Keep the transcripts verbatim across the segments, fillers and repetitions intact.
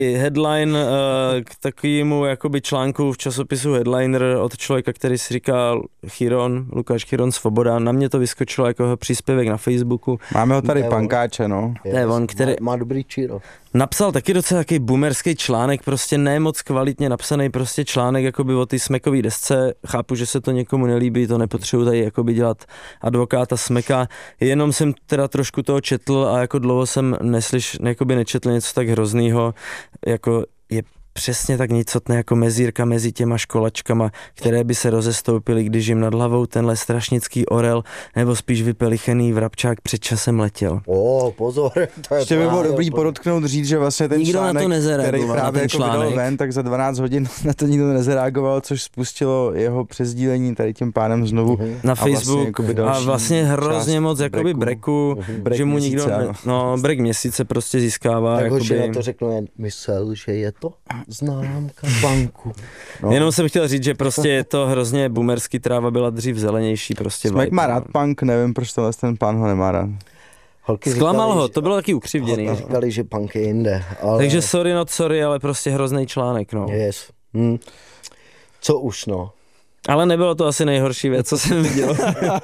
headline uh, k takovému jakoby článku v časopisu Headliner od člověka, který si říkal Chiron, Lukáš Chiron Svoboda. Na mě to vyskočilo jako jeho příspěvek na Facebooku. Máme ho tady pankáče, no. Ne, on, který má, má dobrý číro. Napsal taky docela takový boomerský článek, prostě ne moc kvalitně napsaný prostě článek jakoby o té smekový desce. Chápu, že se to někomu nelíbí, to nepotřebuji tady jakoby dělat advokáta smeka. Jenom jsem teda trošku toho četl a jako dlouho jsem neslyš, jakoby nečetl něco tak hroznýho, jako je přesně tak nicotné jako mezírka mezi těma školačkama, které by se rozestoupily, když jim nad hlavou tenhle strašnický orel nebo spíš vypelichený vrabčák před časem letěl. O, pozor. To ještě by bylo dobrý podotknout říct, že vlastně ten nikdo článek, který právě jako vydal ven, tak za dvanáct hodin na to nikdo nezareagoval, což spustilo jeho přesdílení tady tím pádem znovu uh-huh. na Facebook a vlastně, a vlastně hrozně moc jakoby breku, uh-huh. že mu nikdo, měsíce, ne, no brek měsíce prostě získává. Tak jakoby, hoši na to řeknu jen, myslel, že je to známka banku. No. Jenom jsem chtěl říct, že prostě je to hrozně boomerský, tráva byla dřív zelenější prostě. Smek má rád punk, nevím, proč tenhle ten pán ho nemá rád. Holky Zklamal říkali, ho, to bylo taky ukřivděný. Holky říkali, že punk je jinde. Ale... Takže sorry, not sorry, ale prostě hrozný článek, no. Yes. Hm. Co už, no. Ale nebylo to asi nejhorší věc, co jsem viděl.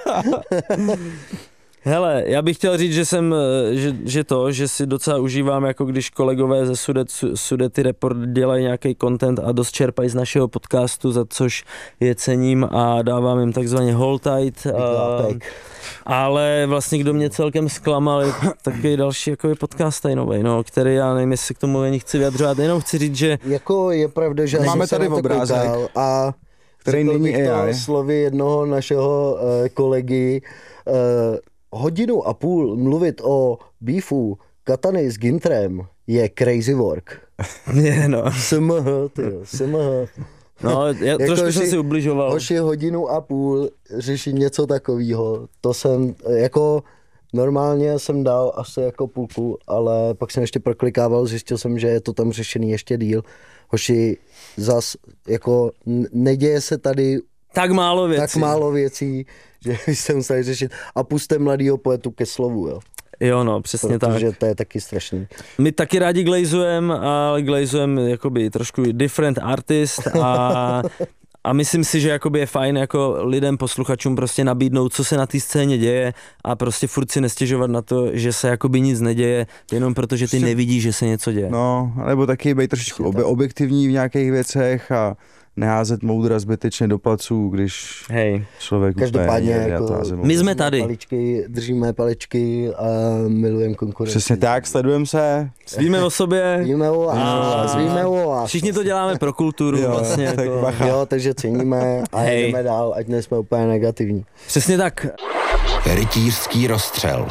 Hele, já bych chtěl říct, že jsem, že, že to, že si docela užívám, jako když kolegové ze Sudet, Sudety Report dělají nějaký content a dost čerpají z našeho podcastu, za což je cením a dávám jim takzvaně hold tight. A, ale vlastně kdo mě celkem zklamal, je takový další jako je podcast tajnovej, no, který já nevím, jestli k tomu ani chci vyjadřovat, jenom chci říct, že... Jako je pravda, že máme tady obrázek, a který není A I. Slovy jednoho našeho uh, kolegy, uh, hodinu a půl mluvit o beefu Katany s Gintrem je crazy work. Je, no. S M H, tyjo, S M H. No, já jako trošku jsem si ubližoval. Hoši hodinu a půl řešit něco takového, to jsem, jako normálně jsem dal asi jako půlku, ale pak jsem ještě proklikával, zjistil jsem, že je to tam řešený ještě díl. Hoši, zas, jako neděje se tady tak málo věcí, tak málo věcí, že byste museli řešit a puste mladýho poetu ke slovu, jo. Jo, no, přesně tak. Protože to je taky strašný. My taky rádi glazujeme, ale glazujeme jakoby trošku different artist a, a myslím si, že jakoby je fajn jako lidem, posluchačům prostě nabídnout, co se na té scéně děje a prostě furt si nestěžovat na to, že se jakoby nic neděje, jenom protože ty nevidíš, že se něco děje. No, nebo taky být trošku ob- objektivní v nějakých věcech a neházet moudra zbytečně do placů, když Hej. člověk... Každopádně jako my jsme tady. Paličky, držíme paličky a milujeme konkurenci. Přesně tak, sledujeme se. Víme o sobě. Víme o vás, víme o vás. Všichni to děláme pro kulturu jo, vlastně. Tak jako. Jo, takže ceníme a Hej. jdeme dál, ať nejsme úplně negativní. Přesně tak. Rytířský rozstřel.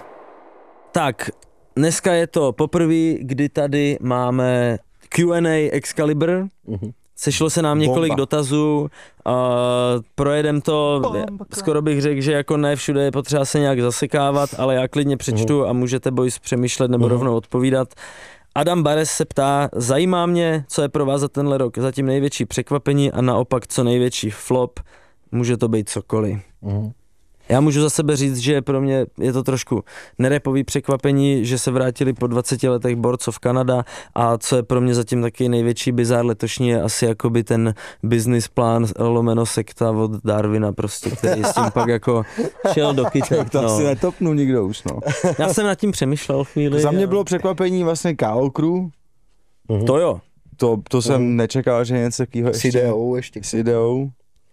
Tak, dneska je to poprvé, kdy tady máme Q and A Excalibur. Uh-huh. Sešlo se nám několik Bomba. dotazů, uh, projedem to, Bomba. skoro bych řekl, že jako ne všude je potřeba se nějak zasekávat, ale já klidně přečtu uh-huh. a můžete boys přemýšlet nebo uh-huh. rovnou odpovídat. Adam Bares se ptá, zajímá mě, co je pro vás za tenhle rok zatím největší překvapení a naopak co největší flop, může to být cokoliv. Uh-huh. Já můžu za sebe říct, že pro mě je to trošku nerepový překvapení, že se vrátili po dvaceti letech Boards of Canada a co je pro mě zatím taky největší bizár letošní je asi jakoby ten business plán lomeno sekta od Darwina prostě, který s tím pak jako šel do kytek. To no. asi netopnul nikdo už, no. Já jsem nad tím přemýšlel chvíli. Za mě a... bylo překvapení vlastně K O Crew. Uh-huh. To jo. To, to jsem uh-huh. nečekal, že něco takového ještě. S ideou ještě. S ideou.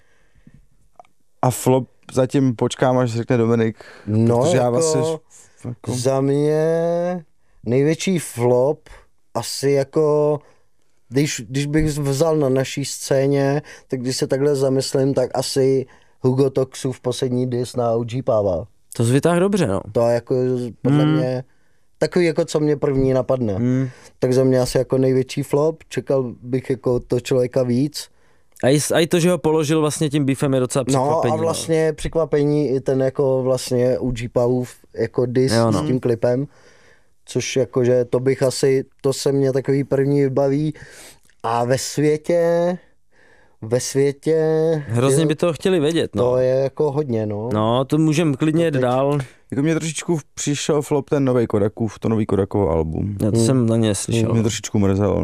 A flop zatím počkám, až řekne Dominik. No protože jako, já vlastně, jako... za mě největší flop asi jako, když, když bych vzal na naší scéně, tak když se takhle zamyslím, tak asi Hugo Toxův poslední diss na O G Pava. To zvytáh dobře, no. To jako podle mm. mě takový jako co mě první napadne. Mm. Tak za mě asi jako největší flop, čekal bych jako to člověka víc. A i, a i to, že ho položil vlastně tím beefem je docela překvapení. No a vlastně no. překvapení i ten jako vlastně O G Pavův jako diss jo, no. s tím klipem, což jakože to bych asi, to se mě takový první vybaví a ve světě, ve světě... Hrozně by to chtěli vědět, no. To je jako hodně, no. No, to můžeme klidně jít dál. Jako mě trošičku přišel flop ten nový Kodakův, to nový Kodakovo album. Já to hmm. jsem na ně slyšel. Mě trošičku mrzelo.